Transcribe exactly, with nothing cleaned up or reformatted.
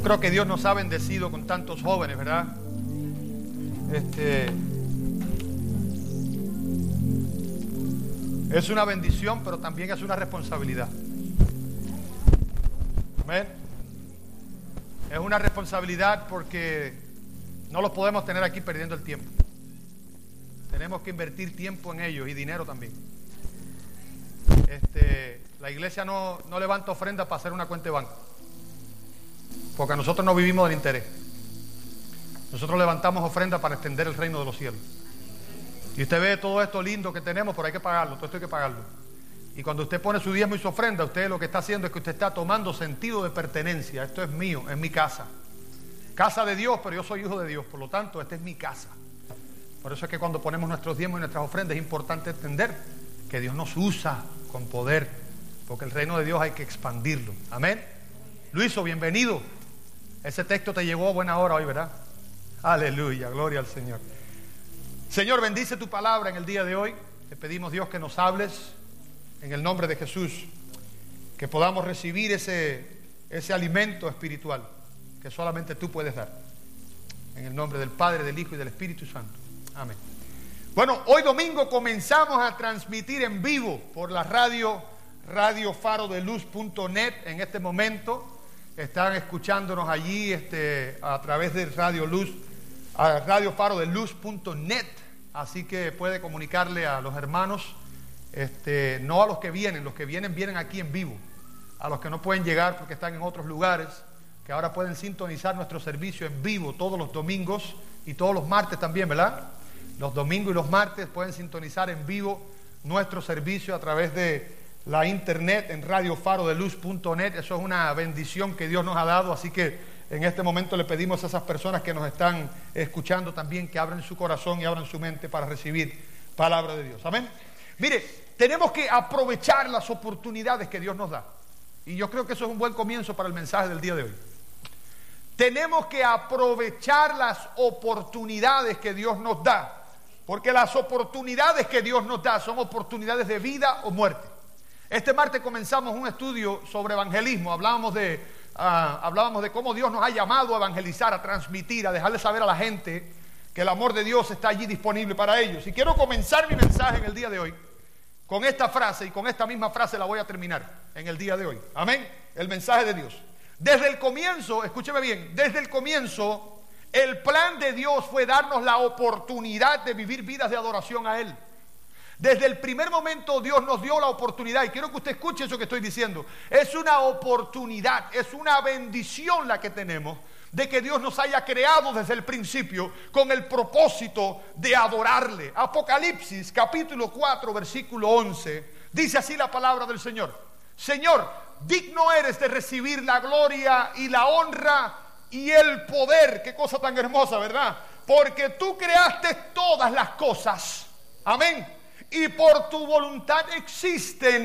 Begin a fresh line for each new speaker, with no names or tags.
creo que Dios nos ha bendecido con tantos jóvenes, ¿verdad? Este, es una bendición, pero también es una responsabilidad. Amén. Es una responsabilidad porque no los podemos tener aquí perdiendo el tiempo. Tenemos que invertir tiempo en ellos y dinero también. Este, la iglesia no, no levanta ofrenda para hacer una cuenta de banco, porque nosotros no vivimos del interés. Nosotros levantamos ofrenda para extender el reino de los cielos. Y usted ve todo esto lindo que tenemos, pero hay que pagarlo, todo esto hay que pagarlo. Y cuando usted pone su diezmo y su ofrenda, usted lo que está haciendo es que usted está tomando sentido de pertenencia. Esto es mío, es mi casa. Casa de Dios, pero yo soy hijo de Dios, por lo tanto, esta es mi casa. Por eso es que cuando ponemos nuestros diezmos y nuestras ofrendas es importante entender que Dios nos usa con poder, porque el reino de Dios hay que expandirlo. Amén. Luiso, bienvenido. Ese texto te llegó a buena hora hoy, ¿verdad? Aleluya, gloria al Señor. Señor, bendice tu palabra en el día de hoy. Te pedimos, Dios, que nos hables en el nombre de Jesús, que podamos recibir ese, ese alimento espiritual que solamente tú puedes dar. En el nombre del Padre, del Hijo y del Espíritu Santo. Amén. Bueno, hoy domingo comenzamos a transmitir en vivo por la radio, radio faro de luz punto net. En este momento están escuchándonos allí este, a través de Radio Luz, a radio faro de luz punto net. Así que puede comunicarle a los hermanos, este, no a los que vienen, los que vienen vienen aquí en vivo. A los que no pueden llegar porque están en otros lugares, que ahora pueden sintonizar nuestro servicio en vivo todos los domingos y todos los martes también, ¿verdad? Los domingos y los martes pueden sintonizar en vivo nuestro servicio a través de la internet en radio faro de luz punto net. Eso es una bendición que Dios nos ha dado, así que en este momento le pedimos a esas personas que nos están escuchando también que abran su corazón y abran su mente para recibir palabra de Dios. Amén. Mire, tenemos que aprovechar las oportunidades que Dios nos da, y yo creo que eso es un buen comienzo para el mensaje del día de hoy. Tenemos que aprovechar las oportunidades que Dios nos da, porque las oportunidades que Dios nos da son oportunidades de vida o muerte. Este martes comenzamos un estudio sobre evangelismo. Hablábamos de, uh, hablábamos de cómo Dios nos ha llamado a evangelizar, a transmitir, a dejarle saber a la gente que el amor de Dios está allí disponible para ellos. Y quiero comenzar mi mensaje en el día de hoy con esta frase, y con esta misma frase la voy a terminar en el día de hoy. Amén. El mensaje de Dios. Desde el comienzo, escúcheme bien, desde el comienzo el plan de Dios fue darnos la oportunidad de vivir vidas de adoración a Él. Desde el primer momento Dios nos dio la oportunidad, y quiero que usted escuche eso que estoy diciendo. Es una oportunidad, es una bendición la que tenemos de que Dios nos haya creado desde el principio con el propósito de adorarle. Apocalipsis capítulo cuatro versículo once dice así la palabra del Señor: Señor, digno eres de recibir la gloria y la honra y el poder. Qué cosa tan hermosa, ¿verdad? Porque tú creaste todas las cosas, amén, y por tu voluntad existen